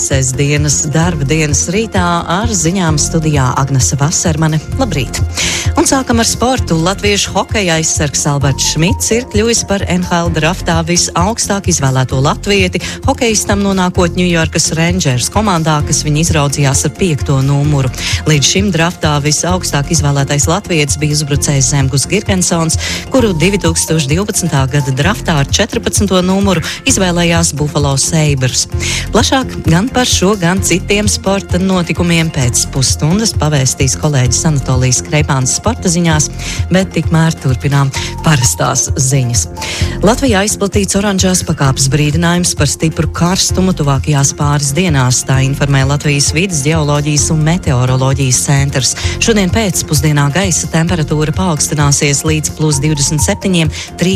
sestdienas darba dienas rītā ar ziņām studijā Agnese Vasermane. Labrīt! Un sākam ar sportu. Latviešu hokeja aizsargs Alberts Šmits ir kļuvis par NHL draftā visaugstāk izvēlēto latvieti, hokejistam nonākot Ņujorkas Rangers komandā, kas viņu izraudzījās ar 5. numuru. Līdz šim draftā visaugstāk izvēlētais latvietis bija uzbrucējs Zemgus Girgensons, kuru 2012. gada draftā ar 14. numuru izvēlējās Buffalo Sabres. Plašāk gan par šo, gan citiem sporta notikumiem pēc pusstundas pavēstīs kolēģis Anatolijas Kreipāns sporta ziņās, bet tikmēr turpinām parastās ziņas. Latvijā izplatīts oranžās pakāpes brīdinājums par stipru karstumu tuvākajās pāris dienās, tā informē Latvijas vides ģeoloģijas un meteoroloģijas centrs. Šodien pēcpusdienā gaisa temperatūra paaugstināsies līdz +27,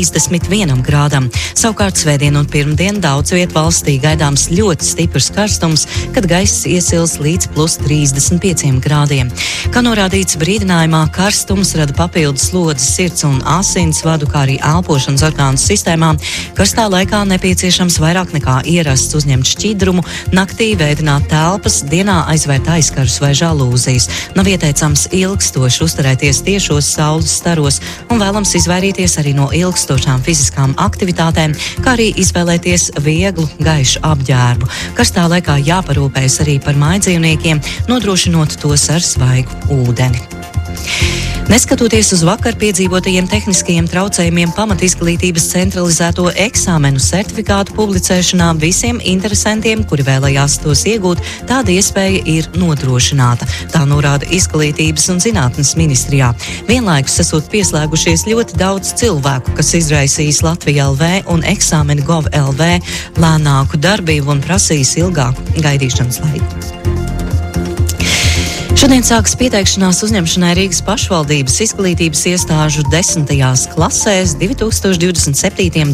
31 grādam. Savukārt svētdien un pirmdien daudz viet valstī gaidāms ļoti stiprs karstums, kad gaiss iesils līdz +35 grādiem. Kā norādīts brīdinājumā, karstums rada papildus slodzes sirds un asinsvadu, kā arī elpošanas orgānu sistēmām. Karstā laikā nepieciešams vairāk nekā ierasts uzņemt šķidrumu, naktī veidināt telpas, dienā aizvērt aizkarus vai žalūzijas. Nav ieteicams ilgstoši uzturēties tiešos saules staros un vēlams izvairīties arī no ilgstošām fiziskām aktivitātēm, kā arī izvēlēties vieglu, gaišu apģērbu. Karstā laikā jāparūpējas arī par mājdzīvniekiem, nodrošinot tos ar svaigu ūdeni. Neskatoties uz vakar piedzīvotajiem tehniskajiem traucējumiem pamatizglītības centralizēto eksāmenu certifikātu publicēšanā, visiem interesantiem, kuri vēlējās tos iegūt, tāda iespēja ir nodrošināta. Tā norāda Izglītības un zinātnes ministrijā. Vienlaikus esot pieslēgušies ļoti daudz cilvēku, kas izraisīs Latvija LV un eksāmeni Gov LV lēnāku darbību un prasīs ilgāku gaidīšanas laiku. Šodien sāks pieteikšanās uzņemšanai Rīgas pašvaldības izglītības iestāžu 10. klasēs 2027.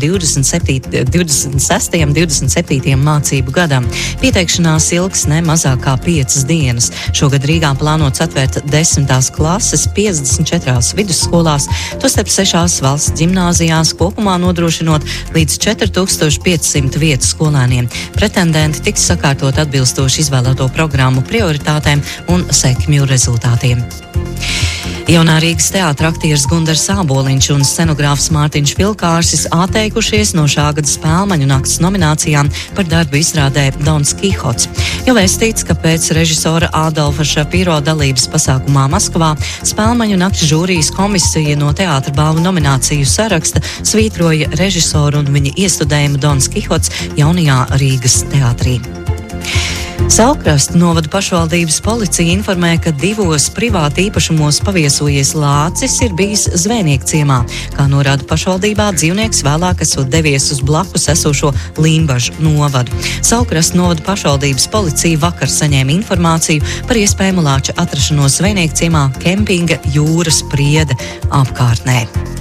26. mācību gadam. Pieteikšanās ilgs ne mazāk kā 5 dienas. Šogad Rīgā plānots atvērt 10. klases 54 vidusskolās, tostarp 6 valsts ģimnāzijās, kopumā nodrošinot līdz 4500 vietu skolēniem. Pretendenti tiks sakārtot atbilstoši izvēlēto programmu prioritātēm un sekmju rezultātiem. Jaunā Rīgas teātra aktieris Gundars Āboliņš un scenogrāfs Mārtiņš Vilkārsis atteikušies no šā gada Spēlmaņu nakts nominācijām par darbu izrādē Dons Kihots. Jau vēstīts, ka pēc režisora Adolfa Šapiro dalības pasākumā Maskavā Spēlmaņu nakts žūrijas komisija no teātra balvu nomināciju saraksta svītroja režisoru un viņa iestudējumu Dons Kihots jaunajā Rīgas teātrī. Saulkrastu novada pašvaldības policija informē, ka 2 privāti īpašumos paviesojies lācis ir bijis zvejnieku ciemā. Kā norāda pašvaldībā, dzīvnieks vēlāk esot devies uz blakus esošo Limbažu novadu. Saulkrastu novada pašvaldības policija vakar saņēma informāciju par iespējamu lāča atrašanos zvejnieku ciemā kempinga Jūras Priede apkārtnē.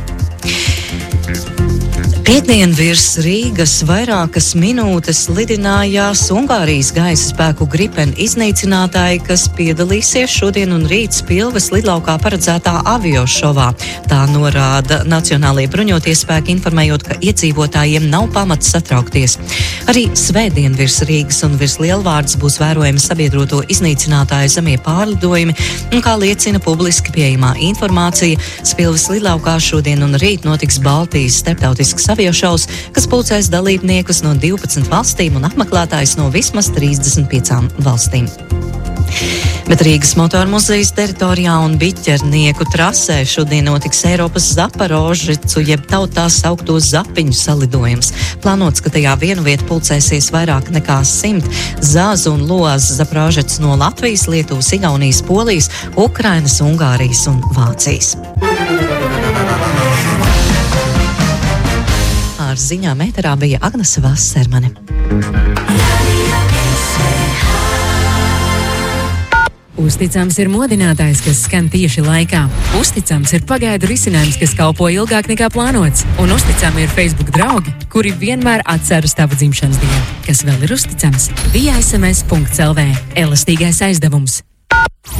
Piektdien virs Rīgas vairākas minūtes lidinājās Ungārijas gaisa spēku Gripen iznīcinātāji, kas piedalīsies šodien un rīt Spilves lidlaukā paredzētā aviošovā. Tā norāda Nacionālie bruņotie spēki, informējot, ka iedzīvotājiem nav pamats satraukties. Arī svētdien virs Rīgas un virs Lielvārdas būs vērojami sabiedroto iznīcinātāju zemie pārlidojumi, un kā liecina publiski pieejamā informācija, Spilves lidlaukā šodien un rīt notiks Baltijas starptautisks aviošovs, kas pulcēs dalībniekus no 12 valstīm un apmeklētājus no vismaz 35 valstīm. Bet Rīgas motoru muzejas teritorijā un Biķernieku trasē šodien notiks Eiropas Zaporožicu, jeb tautā saukto zapiņu salidojums. Plānots, ka tajā vienu vietu pulcēsies vairāk nekā 100 Zāzu un Loāzu Zaporožicu no Latvijas, Lietuvas, Igaunijas, Polijas, Ukrainas, Ungārijas un Vācijas. Ar ziņām ēterā bija Agnese Vasermane. Uzticams ir modinātājs, kas skan tieši laikā. Uzticams ir pagaidu risinājums, kas kalpo ilgāk nekā plānots. Un uzticami ir Facebook draugi, kuri vienmēr atceras tavu dzimšanas dienu. Kas vēl ir uzticams? viasms.lv. Elastīgais aizdevums.